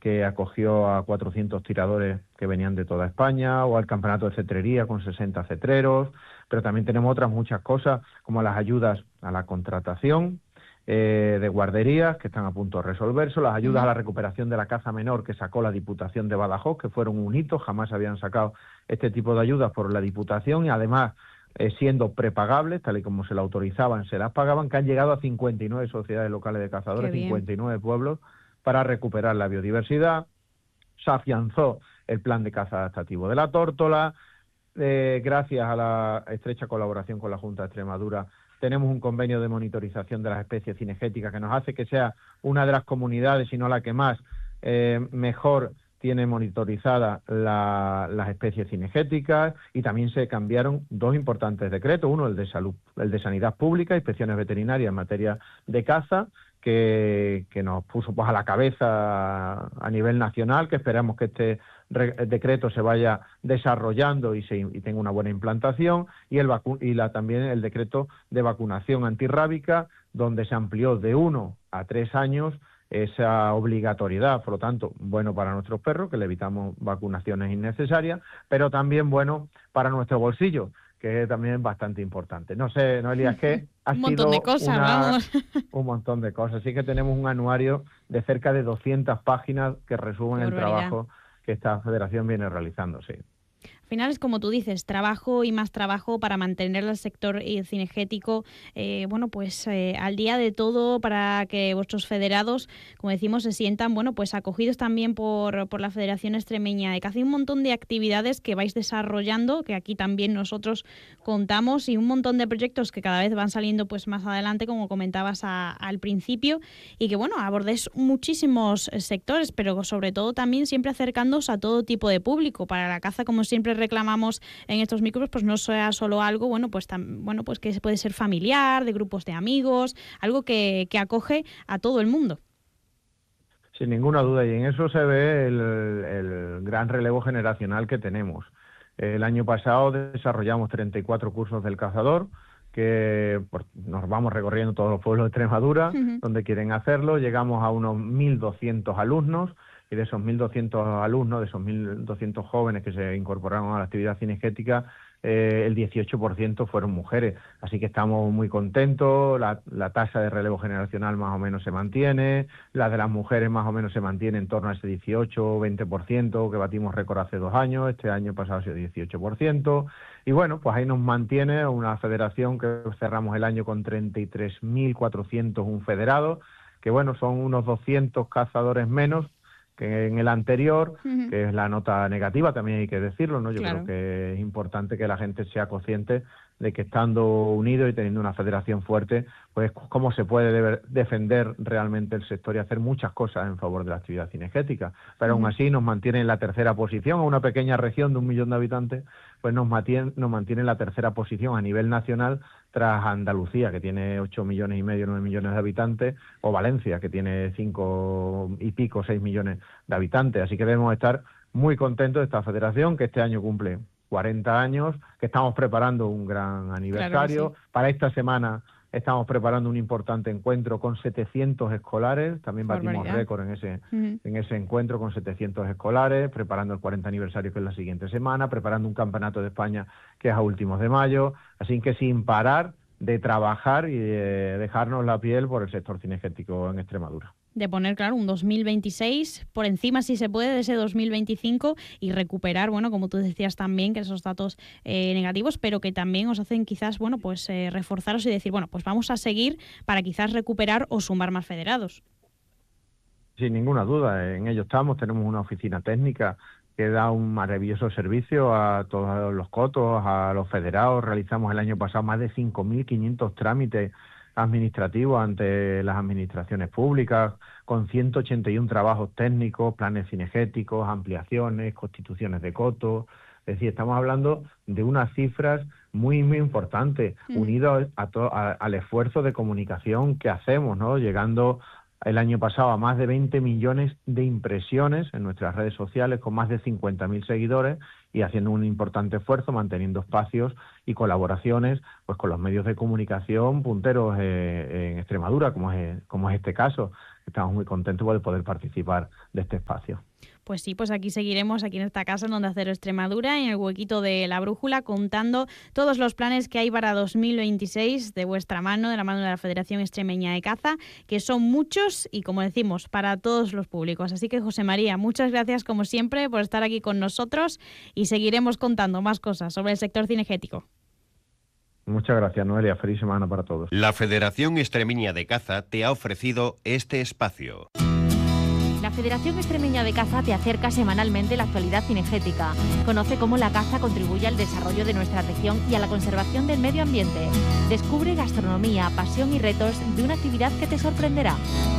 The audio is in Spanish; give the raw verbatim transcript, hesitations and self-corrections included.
que acogió a cuatrocientos tiradores que venían de toda España, o al campeonato de cetrería con sesenta cetreros, pero también tenemos otras muchas cosas, como las ayudas a la contratación eh, de guarderías, que están a punto de resolverse, las ayudas Uh-huh. a la recuperación de la caza menor que sacó la Diputación de Badajoz, que fueron un hito, jamás habían sacado este tipo de ayudas por la Diputación, y además eh, siendo prepagables, tal y como se la autorizaban, se las pagaban, que han llegado a cincuenta y nueve sociedades locales de cazadores, Qué bien. cincuenta y nueve pueblos, para recuperar la biodiversidad. Se afianzó el plan de caza adaptativo de la tórtola. Eh, gracias a la estrecha colaboración con la Junta de Extremadura, tenemos un convenio de monitorización de las especies cinegéticas que nos hace que sea una de las comunidades, si no la que más, eh, mejor tiene monitorizada la, las especies cinegéticas, y también se cambiaron dos importantes decretos, uno el de salud, el de sanidad pública, inspecciones veterinarias en materia de caza, que, que nos puso pues a la cabeza a nivel nacional, que esperamos que este re, decreto se vaya desarrollando y, se, y tenga una buena implantación, y, el vacu y la, también el decreto de vacunación antirrábica, donde se amplió de uno a tres años esa obligatoriedad. Por lo tanto, bueno para nuestros perros, que le evitamos vacunaciones innecesarias, pero también bueno para nuestro bolsillo, que también es bastante importante. No sé, Noelia, es que ha un montón sido de cosas, una, vamos. un montón de cosas. Así que tenemos un anuario de cerca de doscientas páginas que resumen el trabajo que esta federación viene realizando, sí. Al final es como tú dices, trabajo y más trabajo para mantener el sector cinegético, eh, bueno, pues eh, al día de todo, para que vuestros federados, como decimos, se sientan, bueno, pues acogidos también por, por la Federación Extremeña de Caza. Y un montón de actividades que vais desarrollando, que aquí también nosotros contamos, y un montón de proyectos que cada vez van saliendo pues más adelante, como comentabas a, al principio, y que, bueno, abordéis muchísimos sectores, pero sobre todo también siempre acercándoos a todo tipo de público, para la caza, como siempre reclamamos en estos micros, pues no sea solo algo, bueno, pues tam, bueno, pues que puede ser familiar, de grupos de amigos, algo que, que acoge a todo el mundo. Sin ninguna duda, y en eso se ve el, el gran relevo generacional que tenemos. El año pasado desarrollamos treinta y cuatro cursos del cazador, que por, nos vamos recorriendo todos los pueblos de Extremadura, uh-huh. donde quieren hacerlo. Llegamos a unos mil doscientos alumnos, y de esos mil doscientos alumnos, de esos mil doscientos jóvenes que se incorporaron a la actividad cinegética, eh, el dieciocho por ciento fueron mujeres. Así que estamos muy contentos, la, la tasa de relevo generacional más o menos se mantiene, la de las mujeres más o menos se mantiene en torno a ese dieciocho o veinte por ciento que batimos récord hace dos años, este año pasado ha sido dieciocho por ciento, y bueno, pues ahí nos mantiene una federación que cerramos el año con treinta y tres mil cuatrocientos uno federados, que bueno, son unos doscientos cazadores menos que en el anterior, uh-huh. que es la nota negativa, también hay que decirlo, ¿no? Yo claro. creo que es importante que la gente sea consciente de que estando unido y teniendo una federación fuerte, pues cómo se puede deber, defender realmente el sector y hacer muchas cosas en favor de la actividad cinegética. Pero uh-huh. aún así nos mantiene en la tercera posición, a una pequeña región de un millón de habitantes, pues nos mantiene, nos mantiene en la tercera posición a nivel nacional, tras Andalucía, que tiene ocho millones y medio, nueve millones de habitantes, o Valencia, que tiene cinco y pico, seis millones de habitantes. Así que debemos estar muy contentos de esta federación, que este año cumple cuarenta años, que estamos preparando un gran aniversario. Claro, sí. Para esta semana estamos preparando un importante encuentro con setecientos escolares, también batimos récord en ese, uh-huh. en ese encuentro con setecientos escolares, preparando el cuarenta aniversario, que es la siguiente semana, preparando un campeonato de España que es a últimos de mayo, así que sin parar de trabajar y de dejarnos la piel por el sector cinegético en Extremadura. De poner, claro, un dos mil veintiséis por encima, si se puede, de ese dos mil veinticinco, y recuperar, bueno, como tú decías también, que esos datos eh, negativos, pero que también os hacen quizás, bueno, pues eh, reforzaros y decir, bueno, pues vamos a seguir para quizás recuperar o sumar más federados. Sin ninguna duda, en ello estamos. Tenemos una oficina técnica que da un maravilloso servicio a todos los cotos, a los federados. Realizamos el año pasado más de cinco mil quinientos trámites administrativos ante las administraciones públicas, con ciento ochenta y uno trabajos técnicos, planes cinegéticos, ampliaciones, constituciones de cotos. Es decir, estamos hablando de unas cifras muy, muy importantes, mm. unidas a to- a, al esfuerzo de comunicación que hacemos, ¿no? Llegando el año pasado a más de veinte millones de impresiones en nuestras redes sociales, con más de cincuenta mil seguidores, y haciendo un importante esfuerzo, manteniendo espacios y colaboraciones pues con los medios de comunicación punteros eh, en Extremadura, como es, como es este caso, estamos muy contentos de poder participar de este espacio. Pues sí, pues aquí seguiremos, aquí en esta casa, en Onda Cero Extremadura, en el huequito de la brújula, contando todos los planes que hay para dos mil veintiséis de vuestra mano, de la mano de la Federación Extremeña de Caza, que son muchos y, como decimos, para todos los públicos. Así que, José María, muchas gracias, como siempre, por estar aquí con nosotros y seguiremos contando más cosas sobre el sector cinegético. Muchas gracias, Noelia. Feliz semana para todos. La Federación Extremeña de Caza te ha ofrecido este espacio. La Federación Extremeña de Caza te acerca semanalmente la actualidad cinegética. Conoce cómo la caza contribuye al desarrollo de nuestra región y a la conservación del medio ambiente. Descubre gastronomía, pasión y retos de una actividad que te sorprenderá.